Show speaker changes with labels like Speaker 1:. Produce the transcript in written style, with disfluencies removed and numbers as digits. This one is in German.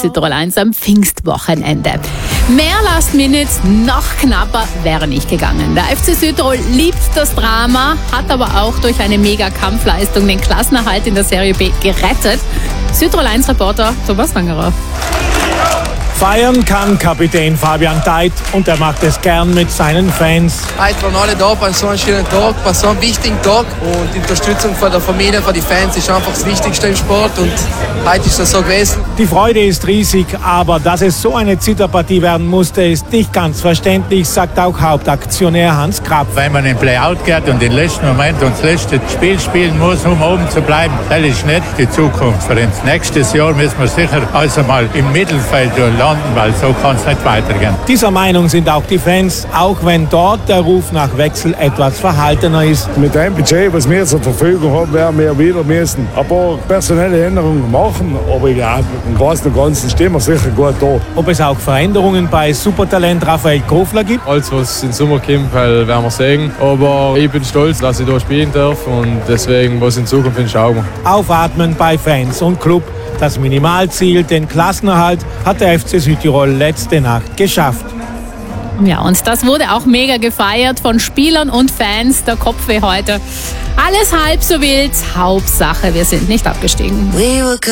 Speaker 1: Südtirol 1 am Pfingstwochenende. Mehr Last Minutes, noch knapper wäre nicht gegangen. Der FC Südtirol liebt das Drama, hat aber auch durch eine Mega-Kampfleistung den Klassenerhalt in der Serie B gerettet. Südtirol 1-Reporter Thomas Wangerer.
Speaker 2: Feiern kann Kapitän Fabian Theidt und er macht es gern mit seinen Fans.
Speaker 3: Heute waren alle da bei so einem schönen Tag, bei so einem wichtigen Tag. Und die Unterstützung von der Familie, von den Fans ist einfach das Wichtigste im Sport. Und heute ist das so gewesen.
Speaker 2: Die Freude ist riesig, aber dass es so eine Zitterpartie werden musste, ist nicht ganz verständlich, sagt auch Hauptaktionär Hans Krapp.
Speaker 4: Wenn man in Playout geht und den letzten Moment und das letzte Spiel spielen muss, um oben zu bleiben, das ist nicht die Zukunft für uns. Nächstes Jahr müssen wir sicher also mal im Mittelfeld landen, weil so kann es nicht weitergehen.
Speaker 2: Dieser Meinung sind auch die Fans, auch wenn dort der Ruf nach Wechsel etwas verhaltener ist.
Speaker 5: Mit dem Budget, was wir zur Verfügung haben, werden wir wieder müssen ein paar personelle Änderungen machen. Aber ja, im Großen und Ganzen stehen wir sicher gut da.
Speaker 2: Ob es auch Veränderungen bei Supertalent Raphael Kofler gibt?
Speaker 6: Alles, was in den Sommer kommt, werden wir sehen. Aber ich bin stolz, dass ich hier spielen darf und deswegen, was in Zukunft ist, schauen wir.
Speaker 2: Aufatmen bei Fans und Club. Das Minimalziel, den Klassenerhalt, hat der FC Südtirol letzte Nacht geschafft.
Speaker 1: Ja, und das wurde auch mega gefeiert von Spielern und Fans. Der Kopfweh heute. Alles halb so wild. Hauptsache, wir sind nicht abgestiegen.